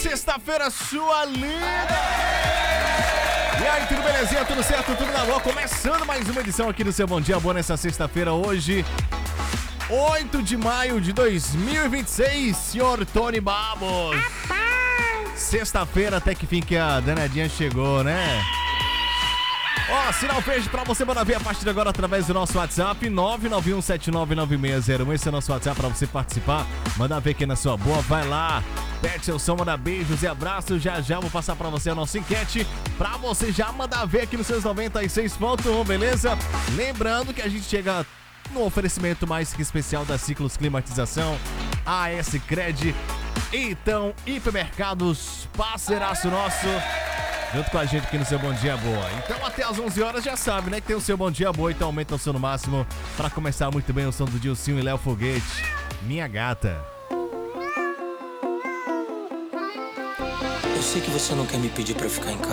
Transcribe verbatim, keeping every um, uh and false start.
sexta-feira, sua linda! E aí, tudo belezinha? Tudo certo? Tudo na boa? Começando mais uma edição aqui do seu Bom Dia Boa nessa sexta-feira, hoje, oito de maio de dois mil e vinte e seis, senhor Tony Babos. Sexta-feira, até que fim que a danadinha chegou, né? Ó, sinal verde pra você mandar ver a partir de agora através do nosso WhatsApp nove nove um sete nove nove seis zero um. Esse é o nosso WhatsApp pra você participar, mandar ver aqui na sua boa, vai lá, pede seu som, manda beijos e abraços. Já já vou passar pra você a nossa enquete pra você já mandar ver aqui nos seus noventa e seis ponto um, beleza? Lembrando que a gente chega no oferecimento mais que especial da Ciclos Climatização, A S Cred, então Hipermercados, parceiraço nosso, junto com a gente aqui no seu Bom Dia Boa. Então até às onze horas já sabe, né, que tem o seu Bom Dia Boa, então aumenta o som no máximo pra começar muito bem o som do Dilcinho e Léo Foguete, minha gata. Eu sei que você não quer me pedir pra ficar em casa.